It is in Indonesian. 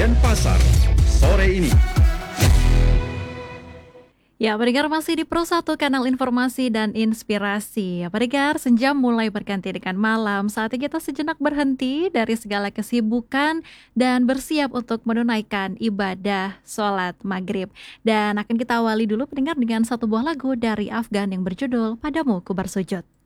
Denpasar sore ini. Ya, pendengar masih di Pro 1 Kanal Informasi dan Inspirasi. Ya, pendengar, senja mulai berganti dengan malam. Saatnya kita sejenak berhenti dari segala kesibukan dan bersiap untuk menunaikan ibadah sholat maghrib. Dan akan kita awali dulu pendengar dengan satu buah lagu dari Afgan yang berjudul Padamu Ku Bersujud.